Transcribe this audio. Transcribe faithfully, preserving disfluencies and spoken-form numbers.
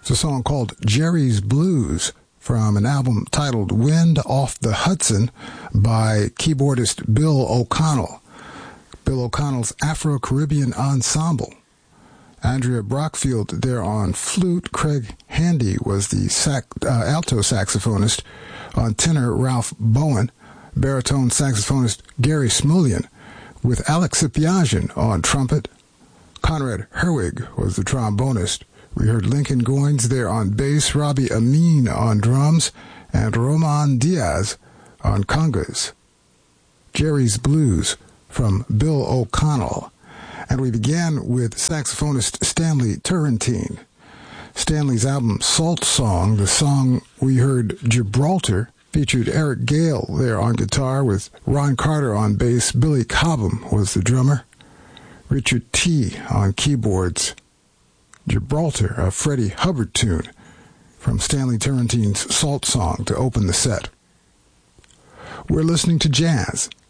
It's a song called Jerry's Blues from an album titled Wind Off the Hudson by keyboardist Bill O'Connell. Bill O'Connell's Afro-Caribbean Ensemble. Andrea Brockfield there on flute. Craig Handy was the sac- uh, alto saxophonist. On tenor, Ralph Bowen. Baritone saxophonist Gary Smulyan, with Alex Sipiagin on trumpet. Conrad Herwig was the trombonist. We heard Lincoln Goins there on bass, Robbie Amin on drums, and Roman Diaz on congas. Jerry's Blues from Bill O'Connell. And we began with saxophonist Stanley Turrentine. Stanley's album Salt Song, the song we heard Gibraltar, featured Eric Gale there on guitar with Ron Carter on bass. Billy Cobham was the drummer. Richard T. on keyboards. Gibraltar, a Freddie Hubbard tune from Stanley Turrentine's Salt Song to open the set. We're listening to jazz